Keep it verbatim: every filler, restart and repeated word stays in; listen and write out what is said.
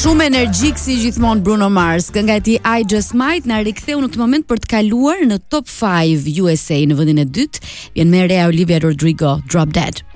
Shumë energjik si gjithmonë Bruno Mars. Kënga e tij I Just Might na riktheu në këtë moment për të kaluar në Top five U S A në vendin e dytë. Vjen me re Olivia Rodrigo, Drop Dead.